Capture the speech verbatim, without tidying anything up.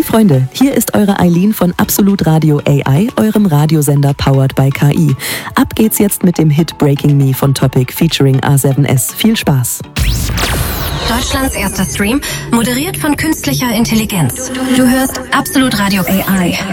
Hey Freunde, hier ist eure Eileen von Absolut Radio A I, eurem Radiosender powered by K I. Ab geht's jetzt mit dem Hit Breaking Me von Topic featuring A sieben S. Viel Spaß! Deutschlands erster Stream, moderiert von künstlicher Intelligenz. Du hörst Absolut Radio A I.